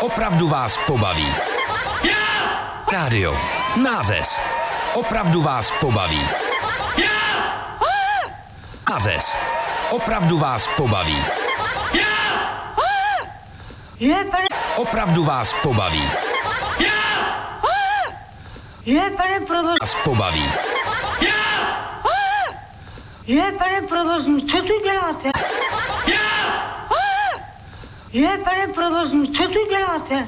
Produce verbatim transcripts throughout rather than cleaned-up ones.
Opravdu vás pobaví. Rádio Nářez. Opravdu vás pobaví. Nářez. Opravdu vás pobaví. Opravdu vás pobaví. Je, pane provoz... Vás pobaví. Je, pane provozní, co tu děláte? Je, pane provozní, co tu děláte?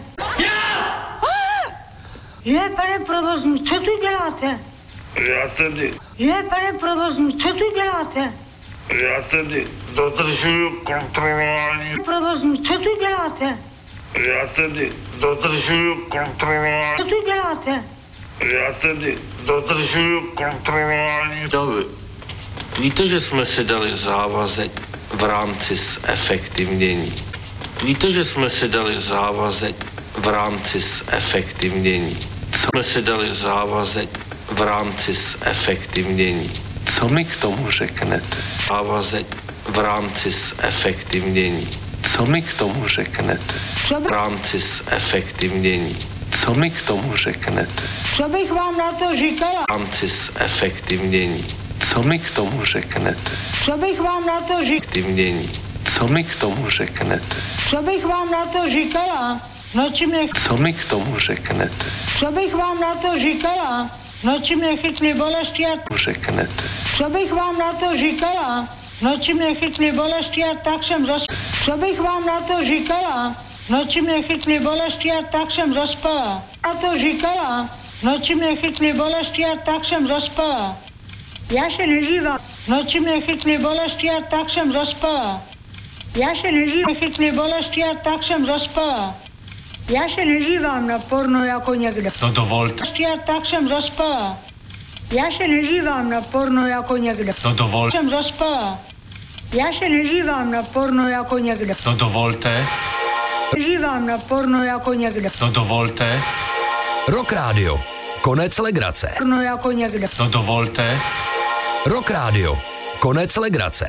Je, pane provozní, co tu děláte? Já tedy... Je, pane provozní, co tu děláte? Já tedy dodržuju kontrolování... Provozní, co tu děláte? Já tedy dodržuju kontrolování... Co tu děláte? Já tedy dodržuju kontrolování... David, víte, že jsme si dali závazek v rámci zefektivnění. Víte, že jsme si dali závazek v rámci zefektivnění. Co jsme si dali závazek v rámci zefektivnění. Co mi k tomu řeknete? Závazek v rámci zefektivnění. Co mi k tomu řeknete? V rámci zefektivnění. Co mi k tomu řeknete? Co bych vám na to říkala? V rámci zefektivnění. Co mi k tomu řeknete? Co bych vám na to říkala? Co mi k tomu řeknete? Co bych vám na to říkala? Noči mě... Co mi k tomu řeknete? Co bych vám na to říkala? Noči mě chytly bolesti a... Řeknete. Co bych vám na to říkala? Noči mě chytly bolesti a tak jsem zas... Co bych vám na to říkala? Noči mě chytly bolesti a tak jsem zaspala. Na to říkala? Noči mě chytly bolesti a tak jsem zaspala. Já se nedívám. Noči mě chytly bolesti a tak jsem zaspala. Já se nedívám. Chytly bolesti a tak jsem zaspala. Já se nedívám na porno jako někdo. No dovolte. A tak jsem zaspala. Já se nedívám na porno jako někdo. No dovolte. Jsem zaspala. Já se nedívám na porno jako někdo. No dovolte. Dívám na porno jako někdo. No dovolte. Rock Radio. Konec legrace. Porno jako někdo. No dovolte. Rock Radio. Konec legrace.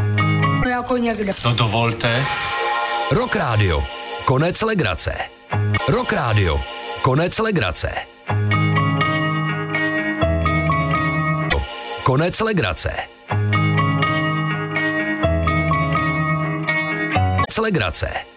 Jako někdo. No dovolte. Rock Radio. Konec legrace. Rock Radio. Konec legrace. Konec legrace. Konec legrace.